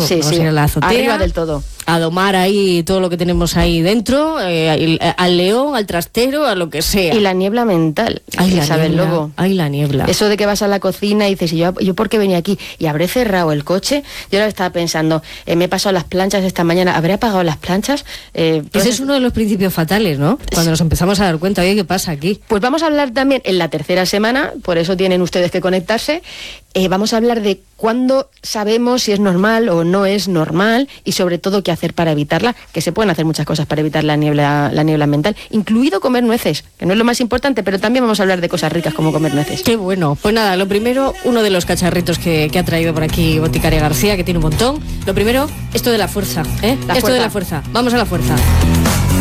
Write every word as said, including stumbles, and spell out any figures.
sí, vamos sí. a ir a la azotea. Arriba del todo. A domar ahí todo lo que tenemos ahí dentro, eh, al león, al trastero, a lo que sea. Y la niebla mental, ay, la Isabel niebla, Lobo. Ay, la niebla. Eso de que vas a la cocina y dices, ¿y yo, yo por qué venía aquí? Y habré cerrado el coche. Yo ahora estaba pensando, eh, me he pasado las planchas esta mañana, ¿habré apagado las planchas? Eh, Ese pues, es uno de los principios fatales, ¿no? Cuando nos empezamos a dar cuenta, oye, ¿qué pasa aquí? Pues vamos a hablar también en la tercera semana, por eso tienen ustedes que conectarse. Eh, vamos a hablar de cuándo sabemos si es normal o no es normal y sobre todo qué hacer para evitarla, que se pueden hacer muchas cosas para evitar la niebla, la niebla mental, incluido comer nueces, que no es lo más importante, pero también vamos a hablar de cosas ricas como comer nueces. Qué bueno. Pues nada, lo primero, uno de los cacharritos que, que ha traído por aquí Boticaria García, que tiene un montón. Lo primero, esto de la fuerza, ¿eh? La esto fuerza. de la fuerza. Vamos a la fuerza.